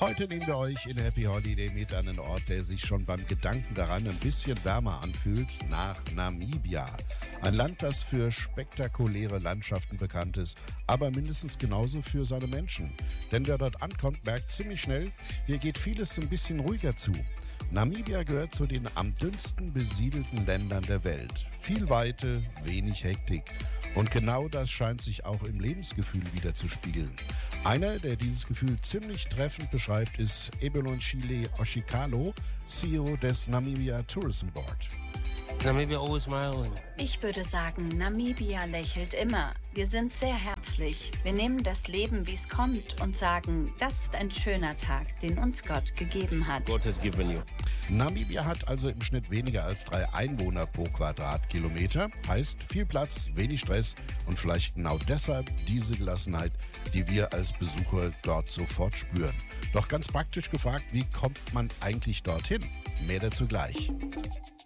Heute nehmen wir euch in Happy Holiday mit an einen Ort, der sich schon beim Gedanken daran ein bisschen wärmer anfühlt, nach Namibia. Ein Land, das für spektakuläre Landschaften bekannt ist, aber mindestens genauso für seine Menschen. Denn wer dort ankommt, merkt ziemlich schnell, hier geht vieles ein bisschen ruhiger zu. Namibia gehört zu den am dünnsten besiedelten Ländern der Welt. Viel Weite, wenig Hektik. Und genau das scheint sich auch im Lebensgefühl widerzuspiegeln. Einer, der dieses Gefühl ziemlich treffend beschreibt, ist Ebelonchile Oshikalo, CEO des Namibia Tourism Board. Namibia always smiling. Ich würde sagen, Namibia lächelt immer. Wir sind sehr herzlich. Wir nehmen das Leben, wie es kommt und sagen, das ist ein schöner Tag, den uns Gott gegeben hat. God has given you. Namibia hat also im Schnitt weniger als 3 Einwohner pro Quadratkilometer. Heißt viel Platz, wenig Stress und vielleicht genau deshalb diese Gelassenheit, die wir als Besucher dort sofort spüren. Doch ganz praktisch gefragt, wie kommt man eigentlich dorthin? Mehr dazu gleich.